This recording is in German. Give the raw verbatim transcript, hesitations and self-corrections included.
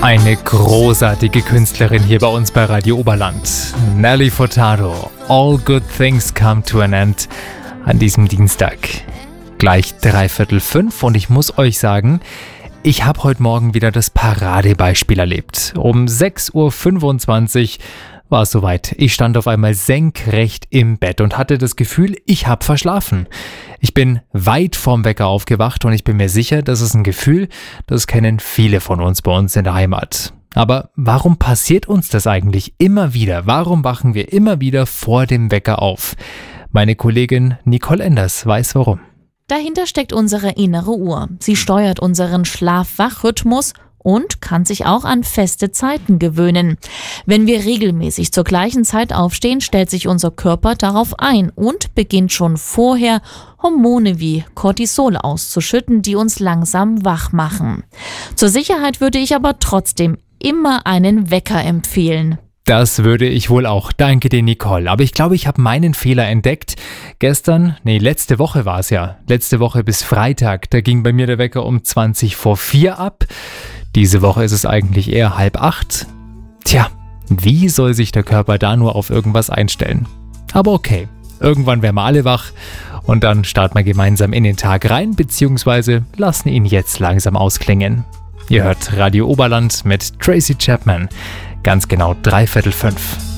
Eine großartige Künstlerin hier bei uns bei Radio Oberland. Nelly Furtado. All good things come to an end an diesem Dienstag. Gleich dreiviertel fünf und ich muss euch sagen, ich habe heute Morgen wieder das Paradebeispiel erlebt. Um sechs Uhr fünfundzwanzig war es soweit. Ich stand auf einmal senkrecht im Bett und hatte das Gefühl, ich habe verschlafen. Ich bin weit vorm Wecker aufgewacht und ich bin mir sicher, das ist ein Gefühl, das kennen viele von uns bei uns in der Heimat. Aber warum passiert uns das eigentlich immer wieder? Warum wachen wir immer wieder vor dem Wecker auf? Meine Kollegin Nicole Enders weiß warum. Dahinter steckt unsere innere Uhr. Sie steuert unseren Schlaf-Wach-Rhythmus und kann sich auch an feste Zeiten gewöhnen. Wenn wir regelmäßig zur gleichen Zeit aufstehen, stellt sich unser Körper darauf ein und beginnt schon vorher Hormone wie Cortisol auszuschütten, die uns langsam wach machen. Zur Sicherheit würde ich aber trotzdem immer einen Wecker empfehlen. Das würde ich wohl auch. Danke dir, Nicole. Aber ich glaube, ich habe meinen Fehler entdeckt. Gestern, nee, letzte Woche war es ja. Letzte Woche bis Freitag, da ging bei mir der Wecker um zwanzig vor vier ab. Diese Woche ist es eigentlich eher halb acht. Tja, wie soll sich der Körper da nur auf irgendwas einstellen? Aber okay, irgendwann werden wir alle wach und dann starten wir gemeinsam in den Tag rein, beziehungsweise lassen ihn jetzt langsam ausklingen. Ihr hört Radio Oberland mit Tracy Chapman. Ganz genau dreiviertel fünf.